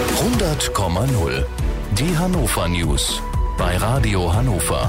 100,0. Die Hannover News bei Radio Hannover.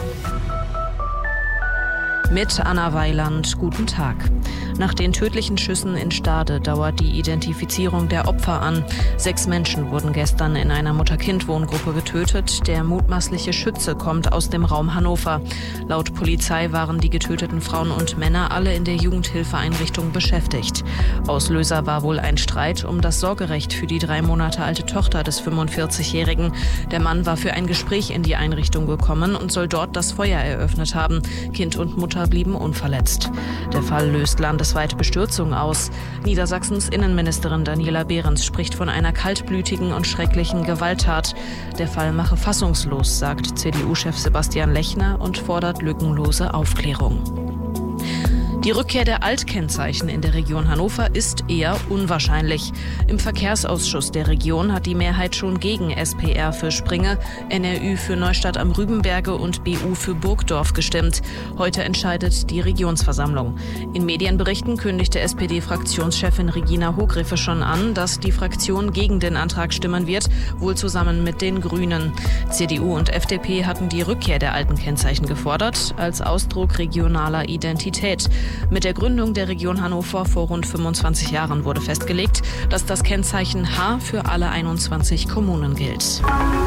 Mit Anna Weiland, guten Tag. Nach den tödlichen Schüssen in Stade dauert die Identifizierung der Opfer an. 6 Menschen wurden gestern in einer Mutter-Kind-Wohngruppe getötet. Der mutmaßliche Schütze kommt aus dem Raum Hannover. Laut Polizei waren die getöteten Frauen und Männer alle in der Jugendhilfeeinrichtung beschäftigt. Auslöser war wohl ein Streit um das Sorgerecht für die 3 Monate alte Tochter des 45-Jährigen. Der Mann war für ein Gespräch in die Einrichtung gekommen und soll dort das Feuer eröffnet haben. Kind und Mutter blieben unverletzt. Der Fall löst landesweit Bestürzung aus. Niedersachsens Innenministerin Daniela Behrens spricht von einer kaltblütigen und schrecklichen Gewalttat. Der Fall mache fassungslos, sagt CDU-Chef Sebastian Lechner und fordert lückenlose Aufklärung. Die Rückkehr der Altkennzeichen in der Region Hannover ist eher unwahrscheinlich. Im Verkehrsausschuss der Region hat die Mehrheit schon gegen SPR für Springe, NRÜ für Neustadt am Rübenberge und BU für Burgdorf gestimmt. Heute entscheidet die Regionsversammlung. In Medienberichten kündigte SPD-Fraktionschefin Regina Hogriffe schon an, dass die Fraktion gegen den Antrag stimmen wird, wohl zusammen mit den Grünen. CDU und FDP hatten die Rückkehr der alten Kennzeichen gefordert, als Ausdruck regionaler Identität. Mit der Gründung der Region Hannover vor rund 25 Jahren wurde festgelegt, dass das Kennzeichen H für alle 21 Kommunen gilt.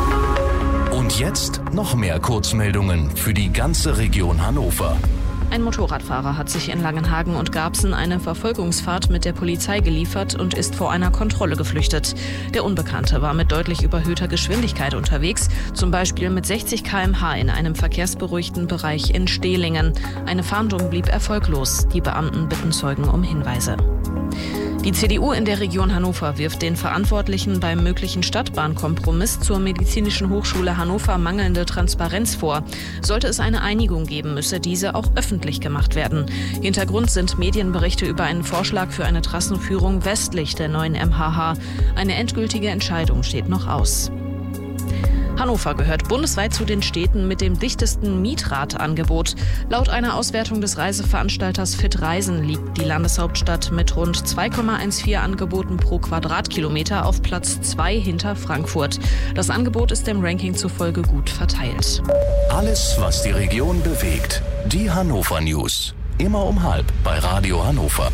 Und jetzt noch mehr Kurzmeldungen für die ganze Region Hannover. Ein Motorradfahrer hat sich in Langenhagen und Garbsen eine Verfolgungsfahrt mit der Polizei geliefert und ist vor einer Kontrolle geflüchtet. Der Unbekannte war mit deutlich überhöhter Geschwindigkeit unterwegs, zum Beispiel mit 60 km/h in einem verkehrsberuhigten Bereich in Stehlingen. Eine Fahndung blieb erfolglos. Die Beamten bitten Zeugen um Hinweise. Die CDU in der Region Hannover wirft den Verantwortlichen beim möglichen Stadtbahnkompromiss zur Medizinischen Hochschule Hannover mangelnde Transparenz vor. Sollte es eine Einigung geben, müsse diese auch öffentlich gemacht werden. Hintergrund sind Medienberichte über einen Vorschlag für eine Trassenführung westlich der neuen MHH. Eine endgültige Entscheidung steht noch aus. Hannover gehört bundesweit zu den Städten mit dem dichtesten Mietradangebot. Laut einer Auswertung des Reiseveranstalters Fit Reisen liegt die Landeshauptstadt mit rund 2,14 Angeboten pro Quadratkilometer auf Platz 2 hinter Frankfurt. Das Angebot ist dem Ranking zufolge gut verteilt. Alles, was die Region bewegt. Die Hannover News. Immer um 12:30 bei Radio Hannover.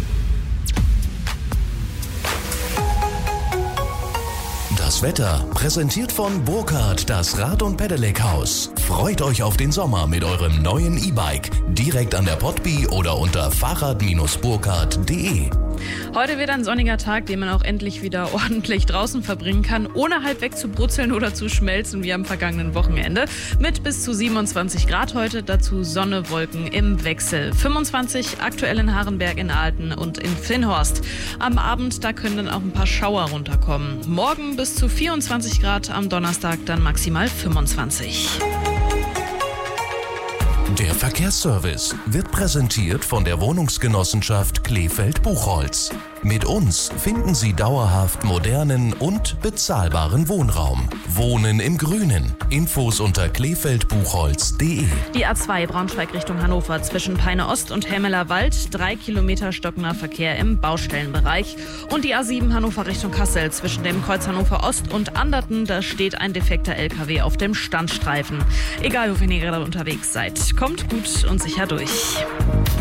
Das Wetter präsentiert von Burkhardt, das Rad- und Pedelec-Haus. Freut euch auf den Sommer mit eurem neuen E-Bike. Direkt an der Potby oder unter fahrrad-burkhardt.de. Heute wird ein sonniger Tag, den man auch endlich wieder ordentlich draußen verbringen kann, ohne halbweg zu brutzeln oder zu schmelzen wie am vergangenen Wochenende. Mit bis zu 27 Grad heute, dazu Sonne, Wolken im Wechsel. 25 aktuell in Harenberg, in Aalten und in Finnhorst. Am Abend, da können dann auch ein paar Schauer runterkommen. Morgen bis zu 24 Grad, am Donnerstag dann maximal 25. Der Verkehrsservice wird präsentiert von der Wohnungsgenossenschaft Kleefeld-Buchholz. Mit uns finden Sie dauerhaft modernen und bezahlbaren Wohnraum. Wohnen im Grünen. Infos unter kleefeldbuchholz.de. Die A2 Braunschweig Richtung Hannover zwischen Peine Ost und Hemmeler Wald. 3 Kilometer stockender Verkehr im Baustellenbereich. Und die A7 Hannover Richtung Kassel zwischen dem Kreuz Hannover Ost und Anderten. Da steht ein defekter LKW auf dem Standstreifen. Egal, wofür ihr gerade unterwegs seid. Kommt gut und sicher durch.